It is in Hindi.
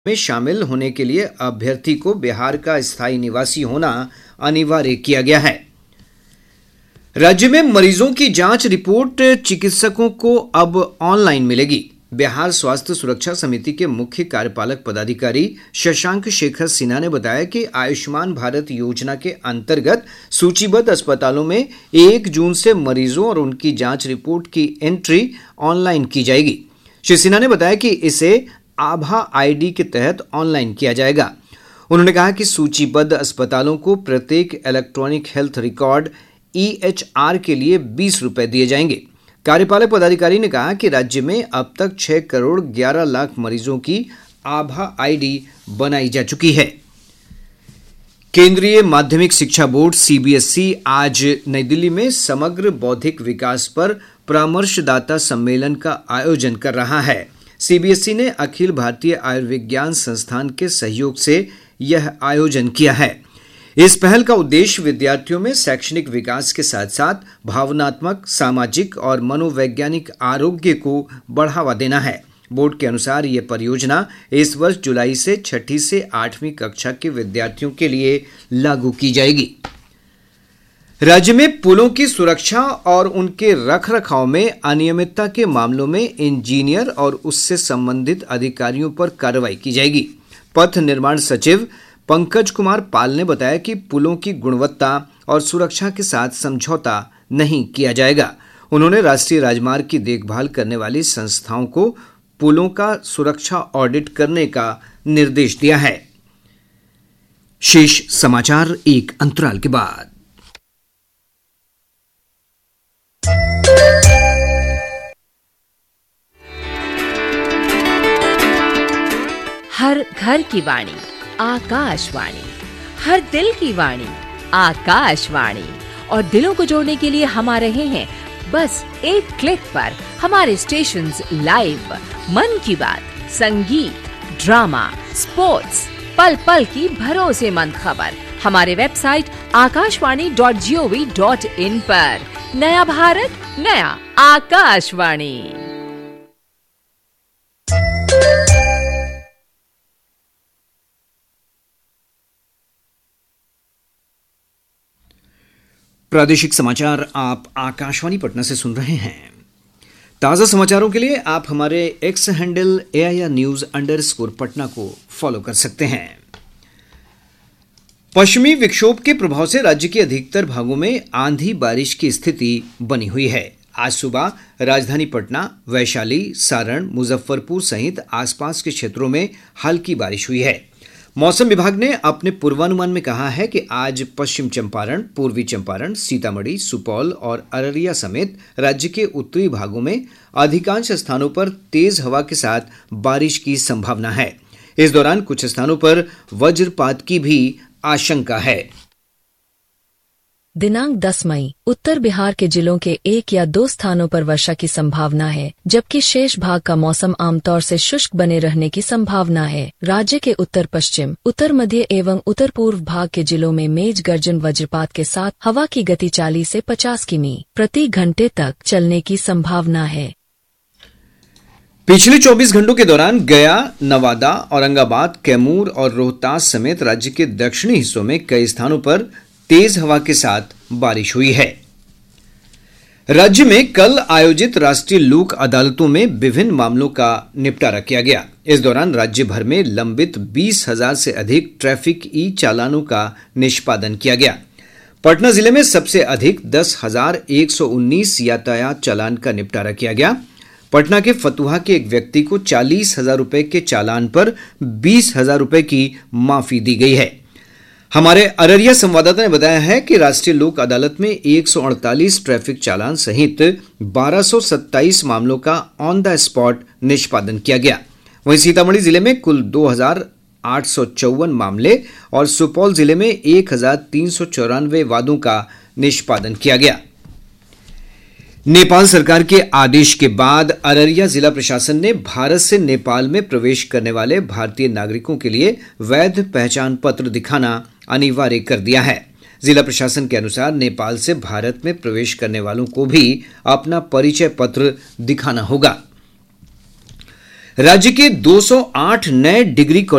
में शामिल होने के लिए अभ्यर्थी को बिहार का स्थायी निवासी होना अनिवार्य किया गया है। राज्य में मरीजों की जांच रिपोर्ट चिकित्सकों को अब ऑनलाइन मिलेगी। बिहार स्वास्थ्य सुरक्षा समिति के मुख्य कार्यपालक पदाधिकारी शशांक शेखर सिन्हा ने बताया कि आयुष्मान भारत योजना के अंतर्गत सूचीबद्ध अस्पतालों में 1 जून से मरीजों और उनकी जांच रिपोर्ट की एंट्री ऑनलाइन की जाएगी। श्री सिन्हा ने बताया कि इसे आभा आईडी के तहत ऑनलाइन किया जाएगा। उन्होंने कहा कि सूचीबद्ध अस्पतालों को प्रत्येक इलेक्ट्रॉनिक हेल्थ रिकॉर्ड EHR के लिए 20 रुपए दिए जाएंगे। कार्यपालक पदाधिकारी ने कहा कि राज्य में अब तक 6 करोड़ 11 लाख मरीजों की आभा आईडी बनाई जा चुकी है। केंद्रीय माध्यमिक शिक्षा बोर्ड CBSE आज नई दिल्ली में समग्र बौद्धिक विकास पर परामर्शदाता सम्मेलन का आयोजन कर रहा है। CBSE ने अखिल भारतीय आयुर्विज्ञान संस्थान के सहयोग से यह आयोजन किया है। इस पहल का उद्देश्य विद्यार्थियों में शैक्षणिक विकास के साथ साथ भावनात्मक, सामाजिक और मनोवैज्ञानिक आरोग्य को बढ़ावा देना है। बोर्ड के अनुसार यह परियोजना इस वर्ष जुलाई से 6ठी से 8वीं कक्षा के विद्यार्थियों के लिए लागू की जाएगी। राज्य में पुलों की सुरक्षा और उनके रखरखाव में अनियमितता के मामलों में इंजीनियर और उससे संबंधित अधिकारियों पर कार्रवाई की जाएगी। पथ निर्माण सचिव पंकज कुमार पाल ने बताया कि पुलों की गुणवत्ता और सुरक्षा के साथ समझौता नहीं किया जाएगा। उन्होंने राष्ट्रीय राजमार्ग की देखभाल करने वाली संस्थाओं को पुलों का सुरक्षा ऑडिट करने का निर्देश दिया है। शेष समाचार एक अंतराल के बाद। हर घर की वाणी आकाशवाणी, हर दिल की वाणी आकाशवाणी। और दिलों को जोड़ने के लिए हम आ रहे हैं बस एक क्लिक पर। हमारे स्टेशंस लाइव, मन की बात, संगीत, ड्रामा, स्पोर्ट्स, पल पल की भरोसेमंद खबर हमारे वेबसाइट akashwani.gov.in पर। नया भारत, नया आकाशवाणी। प्रादेशिक समाचार आप आकाशवाणी पटना से सुन रहे हैं। ताज़ा समाचारों के लिए आप हमारे X हैंडल AIR_News_ को फॉलो कर सकते हैं। पश्चिमी विक्षोभ के प्रभाव से राज्य के अधिकतर भागों में आंधी बारिश की स्थिति बनी हुई है। आज सुबह राजधानी पटना, वैशाली, सारण, मुजफ्फरपुर सहित आसपास के क्षेत्रों में हल्की बारिश हुई है। मौसम विभाग ने अपने पूर्वानुमान में कहा है कि आज पश्चिम चंपारण, पूर्वी चंपारण, सीतामढ़ी, सुपौल और अररिया समेत राज्य के उत्तरी भागों में अधिकांश स्थानों पर तेज हवा के साथ बारिश की संभावना है। इस दौरान कुछ स्थानों पर वज्रपात की भी आशंका है। दिनांक 10 मई उत्तर बिहार के जिलों के 1 या 2 स्थानों पर वर्षा की संभावना है, जबकि शेष भाग का मौसम आमतौर से शुष्क बने रहने की संभावना है। राज्य के उत्तर पश्चिम, उत्तर मध्य एवं उत्तर पूर्व भाग के जिलों में मेघ गर्जन वज्रपात के साथ हवा की गति 40 से 50 किमी प्रति घंटे तक चलने की संभावना है। पिछले 24 घंटों के दौरान गया, नवादा, औरंगाबाद, कैमूर और रोहतास समेत राज्य के दक्षिणी हिस्सों में कई स्थानों पर तेज हवा के साथ बारिश हुई है। राज्य में कल आयोजित राष्ट्रीय लोक अदालतों में विभिन्न मामलों का निपटारा किया गया। इस दौरान राज्य भर में लंबित 20,000 से अधिक ट्रैफिक चालानों का निष्पादन किया गया। पटना जिले में सबसे अधिक 10,119 यातायात चालान का निपटारा किया गया। पटना के फतुहा के एक व्यक्ति को 40,000 रुपए के चालान पर 20,000 रुपए की माफी दी गई है। हमारे अररिया संवाददाता ने बताया है कि राष्ट्रीय लोक अदालत में 148 ट्रैफिक चालान सहित 1227 मामलों का ऑन द स्पॉट निष्पादन किया गया। वहीं सीतामढ़ी जिले में कुल 2,854 मामले और सुपौल जिले में 1,394 वादों का निष्पादन किया गया। नेपाल सरकार के आदेश के बाद अररिया जिला प्रशासन ने भारत से नेपाल में प्रवेश करने वाले भारतीय नागरिकों के लिए वैध पहचान पत्र दिखाना अनिवार्य कर दिया है। जिला प्रशासन के अनुसार नेपाल से भारत में प्रवेश करने वालों को भी अपना परिचय पत्र दिखाना होगा। राज्य के 208 नए डिग्री